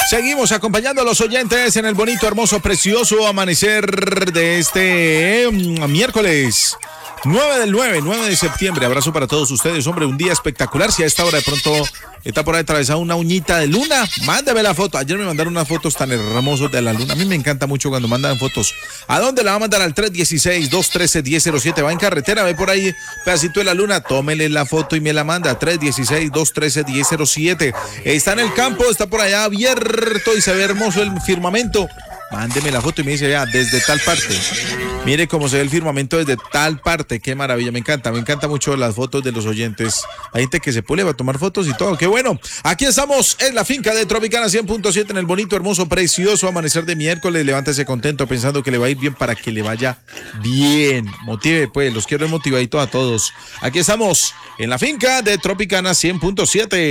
Seguimos acompañando a los oyentes en el bonito, hermoso, precioso amanecer de este miércoles 9 de septiembre. Abrazo para todos ustedes, hombre, un día espectacular. Si a esta hora de pronto está por ahí atravesada una uñita de luna, mándame la foto. Ayer me mandaron unas fotos tan hermosas de la luna. A mí me encanta mucho cuando mandan fotos. ¿A dónde la va a mandar? Al 316-213-1007. Va en carretera, ve por ahí pedacito de la luna, tómele la foto y me la manda. 316-213-1007. Está en el campo, está por allá abierto y se ve hermoso el firmamento. Mándeme la foto y me dice, vea, desde tal parte. Mire cómo se ve el firmamento desde tal parte. Qué maravilla, me encanta mucho las fotos de los oyentes. Hay gente que se pone a tomar fotos y todo. Qué bueno. Aquí estamos en la finca de Tropicana 100.7 en el bonito, hermoso, precioso amanecer de miércoles. Levántese contento pensando que le va a ir bien para que le vaya bien. Motive, pues, los quiero motivaditos a todos. Aquí estamos en la finca de Tropicana 100.7.